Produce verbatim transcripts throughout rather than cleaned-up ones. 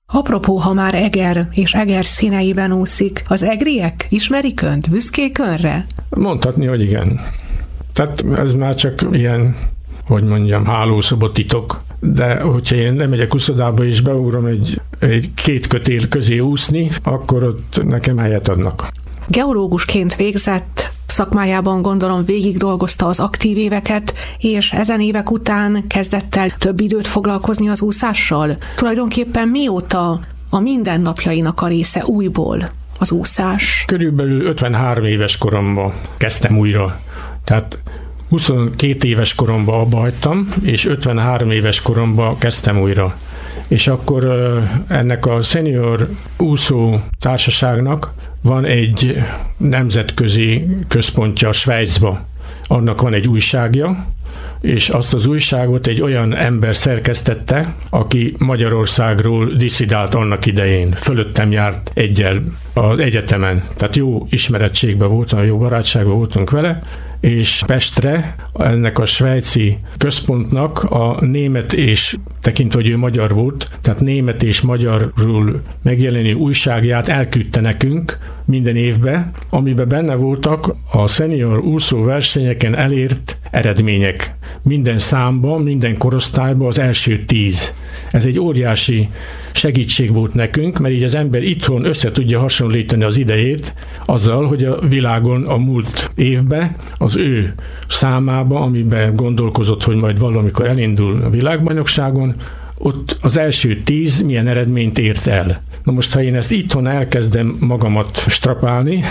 Apropó, ha már Eger és Eger színeiben úszik, az egriek ismerik önt, büszkék önre? Mondhatni, hogy igen. Tehát ez már csak ilyen, hogy mondjam, hálószoba titok. De hogyha én lemegyek uszodába és beugrom egy, egy két kötél közé úszni, akkor ott nekem helyet adnak. Geológusként végzett, szakmájában gondolom végig dolgozta az aktív éveket, és ezen évek után kezdett el több időt foglalkozni az úszással. Tulajdonképpen mióta a mindennapjainak a része újból az úszás? Körülbelül ötvenhárom éves koromban kezdtem újra. Tehát huszonkét éves koromban abba hagytam, és ötvenhárom éves koromban kezdtem újra. És akkor ennek a senior úszó társaságnak van egy nemzetközi központja Svájcba. Annak van egy újságja, és azt az újságot egy olyan ember szerkesztette, aki Magyarországról disszidált annak idején. Fölöttem járt egyel az egyetemen. Tehát jó ismerettségben voltam, jó barátságban voltunk vele, és Pestre ennek a svájci központnak a német és, tekintve, hogy ő magyar volt, tehát német és magyarul megjelenő újságját elküldte nekünk minden évben, amiben benne voltak a senior úszó versenyeken elért eredmények. Minden számban, minden korosztályban az első tíz. Ez egy óriási segítség volt nekünk, mert így az ember itthon össze tudja hasonlítani az idejét azzal, hogy a világon a múlt évben az ő számába, amiben gondolkozott, hogy majd valamikor elindul a világbajnokságon, ott az első tíz milyen eredményt ért el. Na most, ha én ezt itthon elkezdem magamat strapálni,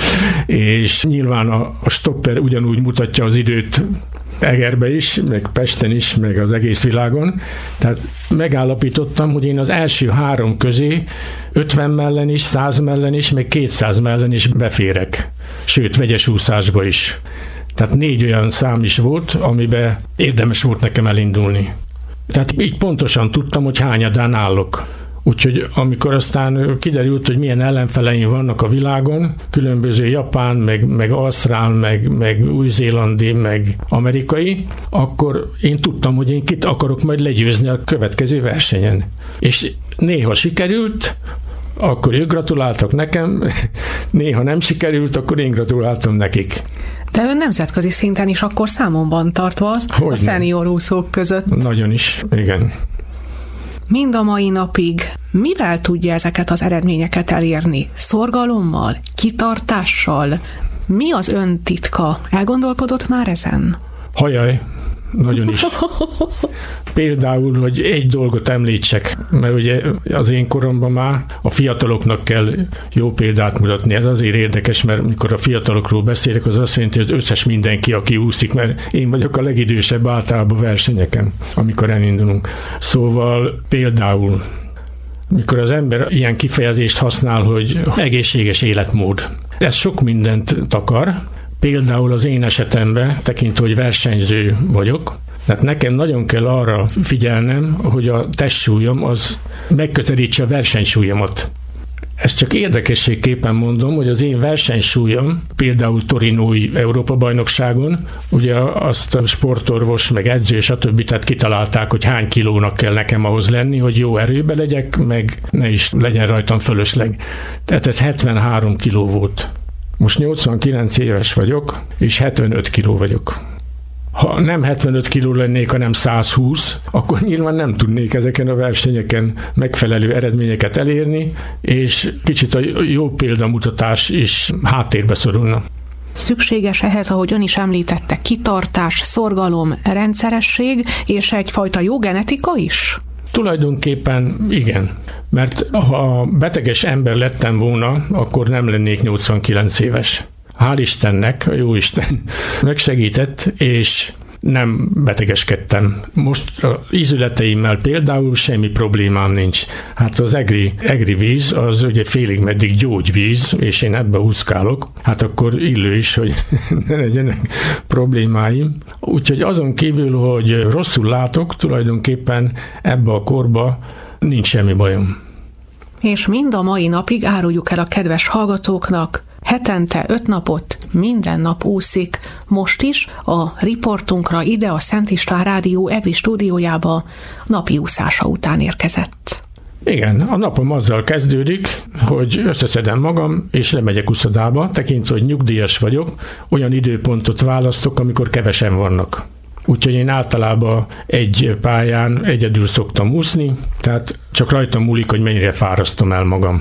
és nyilván a, a stopper ugyanúgy mutatja az időt Egerbe is, meg Pesten is, meg az egész világon. Tehát megállapítottam, hogy én az első három közé ötven mellen is, száz mellen is, meg kétszáz mellen is beférek. Sőt, vegyes úszásba is. Tehát négy olyan szám is volt, amiben érdemes volt nekem elindulni. Tehát így pontosan tudtam, hogy hányadán állok. Úgyhogy amikor aztán kiderült, hogy milyen ellenfeleim vannak a világon, különböző japán, meg, meg ausztrál, meg, meg új-zélandi, meg amerikai, akkor én tudtam, hogy én kit akarok majd legyőzni a következő versenyen. És néha sikerült, akkor ők gratuláltak nekem, néha nem sikerült, akkor én gratuláltam nekik. De ön nemzetközi szinten is akkor számon van tartva a szenior úszók között. Nagyon is, igen. Mind a mai napig mivel tudja ezeket az eredményeket elérni? Szorgalommal? Kitartással? Mi az ön titka? Elgondolkodott már ezen? Hajaj, nagyon is. Például, hogy egy dolgot említsek, mert ugye az én koromban már a fiataloknak kell jó példát mutatni. Ez azért érdekes, mert mikor a fiatalokról beszélek, az azt jelenti, hogy az összes mindenki, aki úszik, mert én vagyok a legidősebb általában versenyeken, amikor elindulunk. Szóval például, mikor az ember ilyen kifejezést használ, hogy egészséges életmód. Ez sok mindent takar. Például az én esetemben, tekintve, hogy versenyző vagyok, tehát nekem nagyon kell arra figyelnem, hogy a testsúlyom az megközelítse a versenysúlyomat. Ezt csak érdekességképpen mondom, hogy az én versenysúlyom, például Torinói Európa-bajnokságon, ugye azt a sportorvos, meg edző, stb. Tehát kitalálták, hogy hány kilónak kell nekem ahhoz lenni, hogy jó erőbe legyek, meg ne is legyen rajtam fölösleg. Tehát ez hetvenhárom kiló volt. Most nyolcvankilenc éves vagyok, és hetvenöt kiló vagyok. Ha nem hetvenöt kiló lennék, hanem száz húsz, akkor nyilván nem tudnék ezeken a versenyeken megfelelő eredményeket elérni, és kicsit a jó példamutatás is háttérbe szorulna. Szükséges ehhez, ahogy ön is említette, kitartás, szorgalom, rendszeresség, és egyfajta jó genetika is? Tulajdonképpen igen, mert ha beteges ember lettem volna, akkor nem lennék nyolcvankilenc éves. Hál' Istennek, a jó Isten megsegített, és nem betegeskedtem. Most az ízületeimmel például semmi problémám nincs. Hát az egri, egri víz, az ugye félig meddig gyógyvíz, és én ebbe úszkálok, hát akkor illő is, hogy ne legyenek problémáim. Úgyhogy azon kívül, hogy rosszul látok, tulajdonképpen ebbe a korba nincs semmi bajom. És mind a mai napig áruljuk el a kedves hallgatóknak, hetente öt napot, minden nap úszik. Most is a riportunkra ide a Szent István Rádió egri stúdiójába napi úszása után érkezett. Igen, a napom azzal kezdődik, hogy összeszedem magam, és lemegyek uszodába, tekintve, hogy nyugdíjas vagyok, olyan időpontot választok, amikor kevesen vannak. Úgyhogy én általában egy pályán egyedül szoktam úszni, tehát csak rajtam múlik, hogy mennyire fárasztom el magam.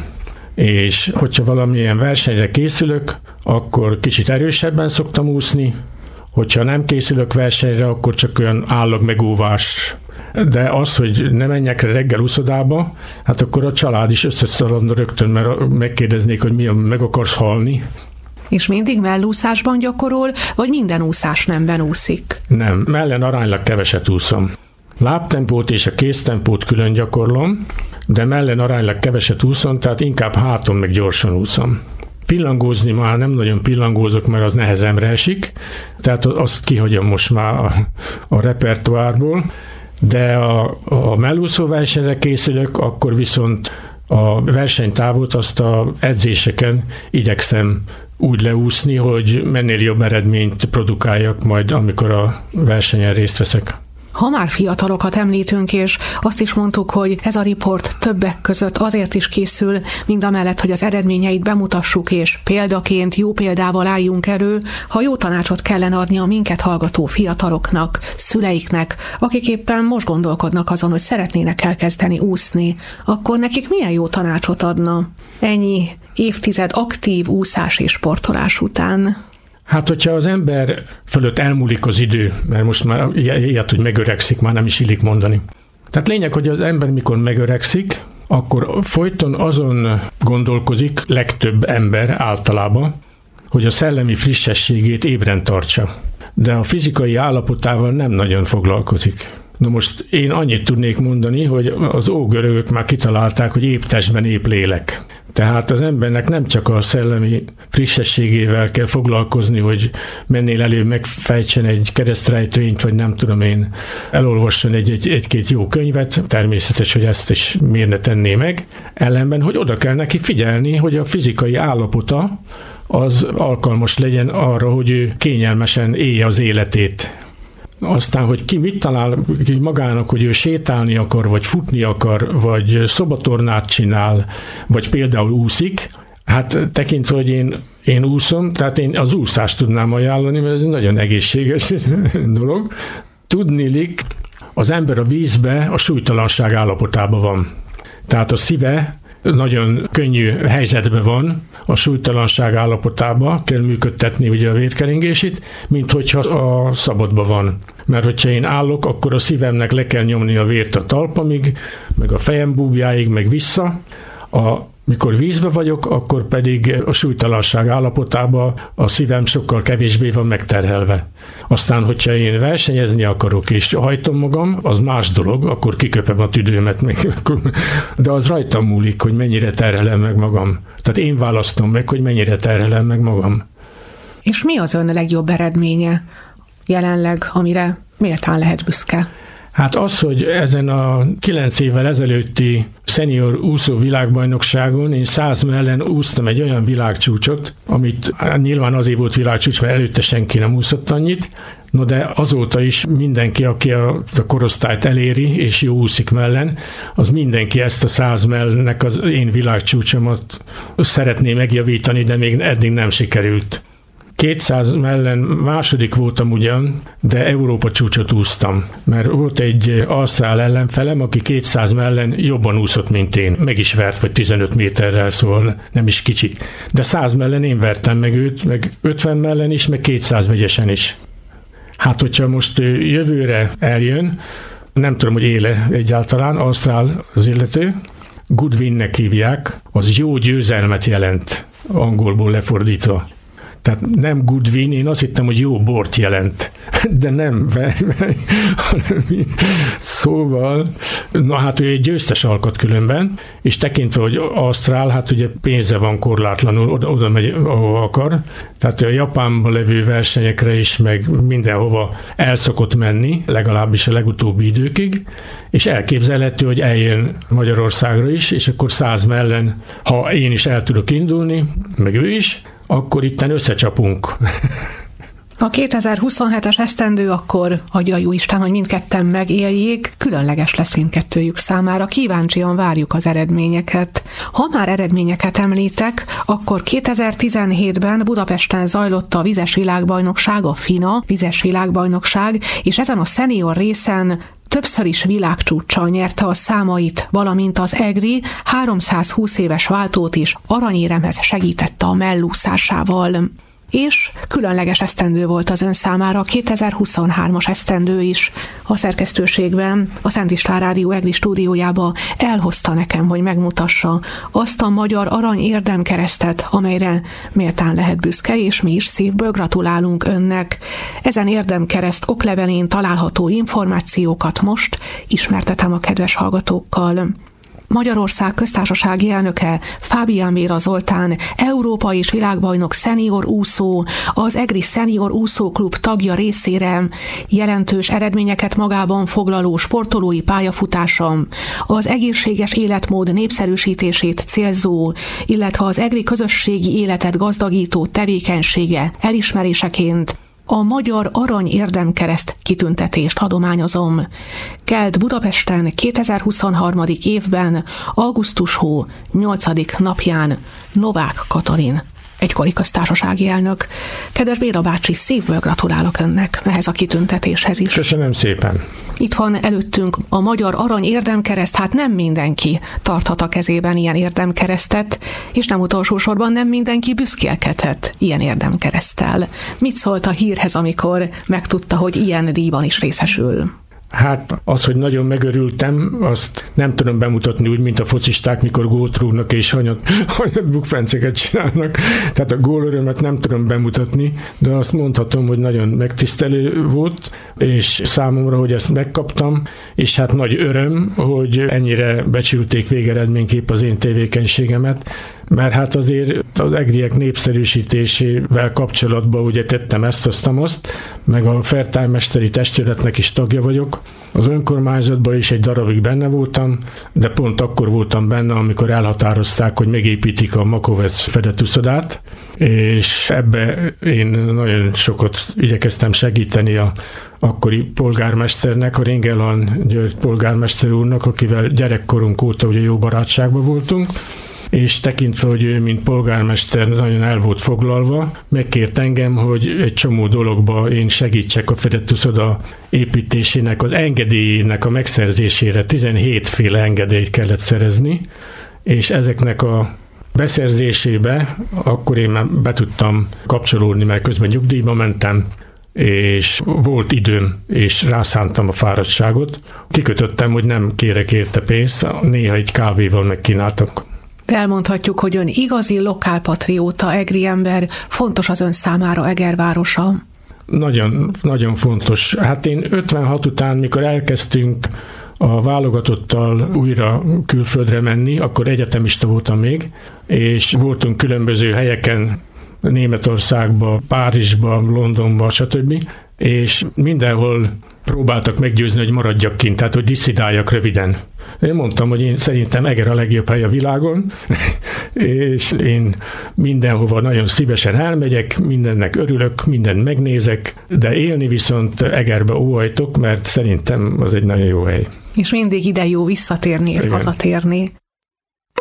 És hogyha valamilyen versenyre készülök, akkor kicsit erősebben szoktam úszni, hogyha nem készülök versenyre, akkor csak olyan állagmegóvás. De az, hogy ne menjek reggel uszodába, hát akkor a család is összeszaladna rögtön, mert megkérdeznék, hogy mi, meg akarsz halni. És mindig mellúszásban gyakorol, vagy minden úszás nemben úszik? Nem, mellen aránylag keveset úszom. Lábtempót és a kéztempót külön gyakorlom, de mellen aránylag keveset úszom, tehát inkább háton meg gyorsan úszom. Pillangózni már nem nagyon pillangózok, mert az nehezemre esik, tehát azt kihagyom most már a, a repertoárból, de a, a mellúszó versenyre készülök, akkor viszont a versenytávot azt a edzéseken igyekszem úgy leúszni, hogy mennél jobb eredményt produkáljak majd, amikor a versenyen részt veszek. Ha már fiatalokat említünk, és azt is mondtuk, hogy ez a riport többek között azért is készül, mindamellett, hogy az eredményeit bemutassuk, és példaként, jó példával álljunk elő, ha jó tanácsot kellene adni a minket hallgató fiataloknak, szüleiknek, akik éppen most gondolkodnak azon, hogy szeretnének elkezdeni úszni, akkor nekik milyen jó tanácsot adna? Ennyi évtized aktív úszás és sportolás után. Hát, hogyha az ember fölött elmúlik az idő, mert most már ilyet, hogy megöregszik, már nem is illik mondani. Tehát lényeg, hogy az ember mikor megöregszik, akkor folyton azon gondolkozik legtöbb ember általában, hogy a szellemi frissességét ébren tartsa. De a fizikai állapotával nem nagyon foglalkozik. Na most én annyit tudnék mondani, hogy az ógörögök már kitalálták, hogy épp testben épp lélek. Tehát az embernek nem csak a szellemi frissességével kell foglalkozni, hogy mennél előbb megfejtsen egy keresztrejtvényt, vagy nem tudom én, elolvasson egy, egy, egy-két jó könyvet, természetes, hogy ezt is miért ne tenné meg, ellenben, hogy oda kell neki figyelni, hogy a fizikai állapota az alkalmas legyen arra, hogy ő kényelmesen élje az életét. Aztán, hogy ki mit talál ki magának, hogy ő sétálni akar, vagy futni akar, vagy szobatornát csinál, vagy például úszik, hát tekintve, hogy én, én úszom, tehát én az úszást tudnám ajánlani, mert ez egy nagyon egészséges dolog. Tudniillik, az ember a vízbe a súlytalanság állapotában van. Tehát a szíve nagyon könnyű helyzetben van, a súlytalanság állapotában kell működtetni ugye a vérkeringését, mint hogyha a szabadban van. Mert hogyha én állok, akkor a szívemnek le kell nyomni a vért a talpamig, meg a fejem búbjáig, meg vissza. A, mikor vízbe vagyok, akkor pedig a súlytalanság állapotában a szívem sokkal kevésbé van megterhelve. Aztán, hogyha én versenyezni akarok, és hajtom magam, az más dolog, akkor kiköpem a tüdőmet, meg, de az rajtam múlik, hogy mennyire terhelem meg magam. Tehát én választom meg, hogy mennyire terhelem meg magam. És mi az ön legjobb eredménye jelenleg, amire méltán lehet büszke? Hát az, hogy ezen a kilenc évvel ezelőtti szenior úszó világbajnokságon én száz mellen úsztam egy olyan világcsúcsot, amit nyilván azért volt világcsúcs, mert előtte senki nem úszott annyit, no de azóta is mindenki, aki a, a korosztályt eléri, és jó úszik mellen, az mindenki ezt a száz mellnek az én világcsúcsomat szeretné megjavítani, de még eddig nem sikerült. kétszáz mellen második voltam ugyan, de Európa csúcsot úsztam, mert volt egy ausztrál ellenfelem, aki kétszáz mellen jobban úszott, mint én. Meg is vert, vagy tizenöt méterrel, szóval nem is kicsit. De száz mellen én vertem meg őt, meg ötven mellen is, meg kétszáz vegyesen is. Hát, hogyha most jövőre eljön, nem tudom, hogy éle egyáltalán, ausztrál az illető, Goodwinnek hívják, az jó győzelmet jelent, angolból lefordítva. Tehát nem good win, én azt hittem, hogy jó bort jelent. De nem. Szóval, na hát ő egy győztes alkat különben, és tekintve, hogy ausztrál, hát ugye pénze van korlátlanul, oda, oda megy, ahova akar. Tehát a Japánban levő versenyekre is, meg mindenhova el szokott menni, legalábbis a legutóbbi időkig, és elképzelhető, hogy eljön Magyarországra is, és akkor száz mellen, ha én is el tudok indulni, meg ő is, akkor itten összecsapunk. A kétezer-huszonhetes esztendő akkor, adja jó Isten, hogy mindketten megéljék, különleges lesz mindkettőjük számára. Kíváncsian várjuk az eredményeket. Ha már eredményeket említek, akkor kétezer-tizenhétben Budapesten zajlott a vizes világbajnokság, a FINA vizes világbajnokság, és ezen a szenior részen többször is világcsúccsal nyerte a számait, valamint az egri háromszázhúsz éves váltót is aranyéremhez segítette a mellúszásával. És különleges esztendő volt az ön számára, a kétezer-huszonhármas esztendő is. A szerkesztőségben, a Szent István Rádió egri stúdiójába elhozta nekem, hogy megmutassa azt a magyar arany érdemkeresztet, amelyre méltán lehet büszke, és mi is szívből gratulálunk önnek. Ezen érdemkereszt oklevelén található információkat most ismertetem a kedves hallgatókkal. Magyarország köztársasági elnöke Fábián Béra Zoltán, Európa és világbajnok szenior úszó, az egri szenior úszóklub tagja részére jelentős eredményeket magában foglaló sportolói pályafutásom, az egészséges életmód népszerűsítését célzó, illetve az egri közösségi életet gazdagító tevékenysége elismeréseként a Magyar Arany Érdemkereszt kitüntetést adományozom. Kelt Budapesten kétezer-huszonhárom. évben, augusztus hó nyolcadik napján Novák Katalin, egykori köztársasági elnök. Kedves Béra bácsi, szívből gratulálok önnek ehhez a kitüntetéshez is. Köszönöm szépen. Itt van előttünk a Magyar Arany Érdemkereszt, hát nem mindenki tarthat a kezében ilyen érdemkeresztet, és nem utolsó sorban nem mindenki büszkélkedhet ilyen érdemkereszttel. Mit szólt a hírhez, amikor megtudta, hogy ilyen díjban is részesül? Hát az, hogy nagyon megörültem, azt nem tudom bemutatni úgy, mint a focisták, mikor gólt rúgnak és hanyat, hanyat bukfenceket csinálnak. Tehát a gólörömet nem tudom bemutatni, de azt mondhatom, hogy nagyon megtisztelő volt, és számomra, hogy ezt megkaptam, és hát nagy öröm, hogy ennyire becsülték végeredményképp az én tevékenységemet, mert hát azért az egriek népszerűsítésével kapcsolatban ugye tettem ezt, azt, azt, meg a fertálymesteri testületnek is tagja vagyok. Az önkormányzatban is egy darabig benne voltam, de pont akkor voltam benne, amikor elhatározták, hogy megépítik a Makovec fedett úszodát, és ebbe én nagyon sokat igyekeztem segíteni a akkori polgármesternek, a Ringelhan György polgármester úrnak, akivel gyerekkorunk óta ugye jó barátságban voltunk, és tekintve, hogy ő, mint polgármester nagyon el volt foglalva, megkért engem, hogy egy csomó dologba én segítsek a fedett úszoda építésének, az engedélyének a megszerzésére. tizenhét féle engedélyt kellett szerezni, és ezeknek a beszerzésébe akkor én már be tudtam kapcsolódni, mert közben nyugdíjba mentem, és volt időm, és rászántam a fáradtságot. Kikötöttem, hogy nem kérek érte pénzt, néha egy kávéval megkínáltak. Elmondhatjuk, hogy ön igazi lokálpatrióta, egri ember, fontos az ön számára Eger városa. Nagyon, nagyon fontos. Hát én ötvenhat után, mikor elkezdtünk a válogatottal újra külföldre menni, akkor egyetemista voltam még, és voltunk különböző helyeken, Németországba, Párizsba, Londonba, stb. És mindenhol próbáltak meggyőzni, hogy maradjak kint, tehát hogy disszidáljak röviden. Én mondtam, hogy én szerintem Eger a legjobb hely a világon, és én mindenhova nagyon szívesen elmegyek, mindennek örülök, mindent megnézek, de élni viszont Egerbe óhajtok, mert szerintem az egy nagyon jó hely. És mindig ide jó visszatérni és hazatérni.